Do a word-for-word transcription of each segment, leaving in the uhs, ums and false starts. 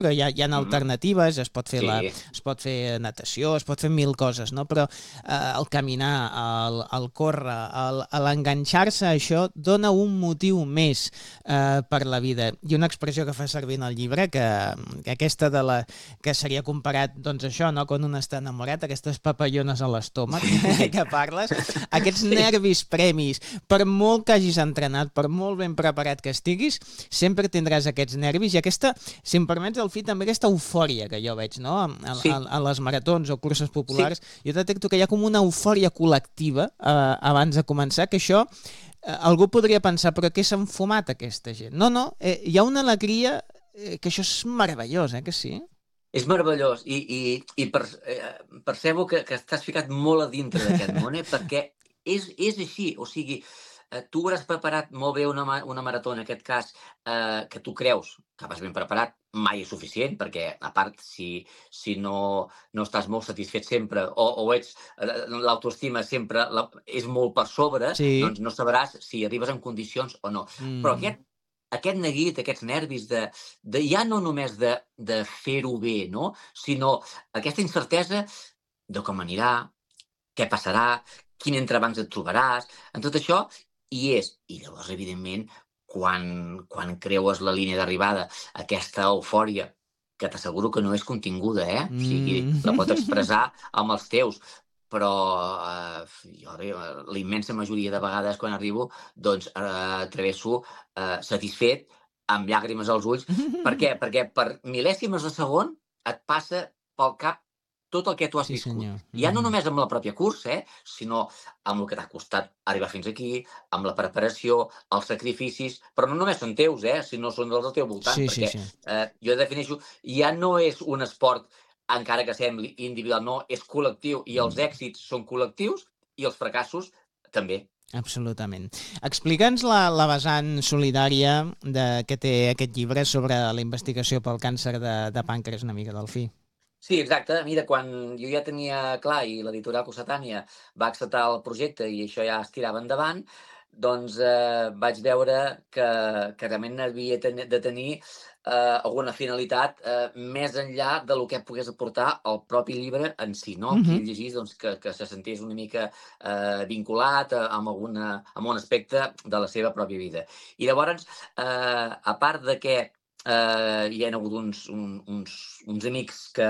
però hi ha, hi ha Mm. alternatives, es pot fer, Sí. la, es pot fer natació, es pot fer mil coses, no? Però eh, el caminar, el, el córrer, el, l'enganxar-se a això dona un motiu més eh, per la vida. I una expressió que fa servir en el llibre, que, que aquesta de la que seria comparat, doncs això, no? Quan un està enamorat, aquestes papallones a l'estómac que parles, aquests Sí. nervis premis, per molt que hagis entrenat, per molt ben preparat que estiguis, sempre tindràs aquests nervis i aquesta, si em permets, el fi també aquesta eufòria que jo veig, no? A, a, Sí. a les maratons o curses populars, sí. Jo detecto que hi ha com una eufòria col·lectiva eh, abans de començar, que això eh, algú podria pensar, però què s'han fumat aquesta gent? No, no, eh, hi ha una alegria eh, que això és meravellós, eh, que sí? És meravellós i, i, i per, eh, percebo que, que estàs ficat molt a dintre d'aquest món, eh? Perquè és, és així, o sigui, eh, tu hauràs preparat molt bé una, ma- una marató, en aquest cas, eh, que tu creus que vas ben preparat, mai és suficient, perquè, a part, si, si no, no estàs molt satisfet sempre o, o ets, eh, l'autoestima sempre la, és molt per sobre, Sí. doncs no sabràs si arribes en condicions o no. Mm. Però aquest aquest neguit, aquests nervis de, de ja no només de, de fer-ho bé, no? Sinó aquesta incertesa de com anirà, què passarà, quin entrebancs et trobaràs, en tot això hi és. I llavors, evidentment, quan, quan creues la línia d'arribada, aquesta eufòria, que t'asseguro que no és continguda, eh? O sigui, Mm. la pots expressar amb els teus, però eh, jo, eh, la immensa majoria de vegades quan arribo, doncs eh, travesso eh, satisfet, amb llàgrimes als ulls. Per què? Perquè per mil·lèsimes de segon et passa pel cap tot el que tu has Sí, viscut. senyor. Ja no Mhm. només amb la pròpia cursa, eh, sinó amb el que t'ha costat arribar fins aquí, amb la preparació, els sacrificis, però no només són teus, eh, sinó són dels del teu voltant, Sí, sí, perquè sí. eh, jo defineixo, ja no és un esport encara que sembli individual, no, és col·lectiu i els èxits són col·lectius i els fracassos també. Absolutament. Explica'ns la, la vessant solidària de, que té aquest llibre sobre la investigació pel càncer de, de pàncreas una mica, Delfí. Sí, exacte. Mira, quan jo ja tenia clar i l'editorial Cossetània va acceptar el projecte i això ja es tirava endavant, doncs eh, vaig veure que, que realment havia ten- de tenir eh, alguna finalitat eh, més enllà de lo que pogués aportar el propi llibre en si, no? Qui el Mhm. llegís doncs, que, que se sentés una mica eh, vinculat a, amb, alguna, amb un aspecte de la seva pròpia vida. I llavors, eh, a part de que eh, hi ha hagut uns, un, uns, uns amics que,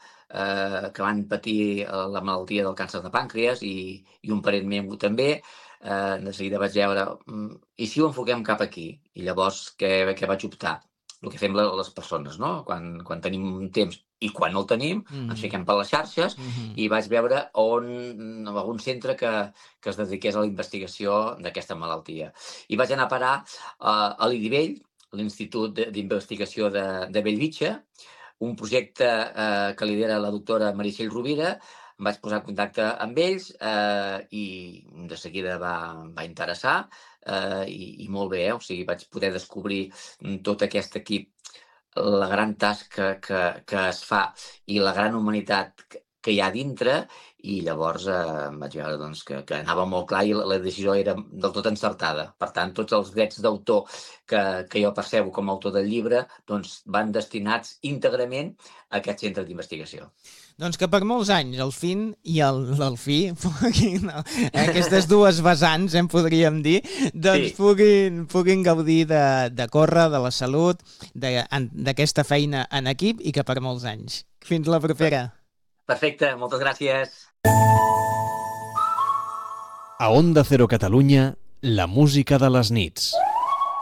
eh, que van patir eh, la malaltia del càncer de pàncreas i, i un parent meu també. Eh, de seguida vaig veure, mm, i si ho enfoquem cap aquí? I llavors què, què vaig optar? El que fem la- les persones, no? Quan, quan tenim temps i quan no el tenim, ens Mhm. fiquem per les xarxes Mhm. i vaig veure on, en algun centre que, que es dediqués a la investigació d'aquesta malaltia. I vaig anar a parar uh, a l'Idivell, l'Institut de- d'Investigació de, de Bellvitge, un projecte eh, que lidera la doctora Meritxell Rovira. Em vaig posar en contacte amb ells eh, i de seguida va, va interessar eh, i, i molt bé, eh? O sigui, vaig poder descobrir mm, tot aquest equip, la gran tasca que, que es fa i la gran humanitat que, que hi ha dintre, i llavors eh, em vaig veure doncs, que, que anava molt clar i la, la decisió era del tot encertada. Per tant, tots els drets d'autor que, que jo percebo com a autor del llibre doncs, van destinats íntegrament a aquest centre d'investigació. Doncs que per molts anys el Fin i el Delfí, puguin, aquestes dues vessants, em podríem dir, doncs Sí. puguin, puguin gaudir de, de córrer, de la salut, de- en- d'aquesta feina en equip i que per molts anys. Fins la propera. Perfecte, moltes gràcies. A Onda Cero Catalunya, la música de les nits.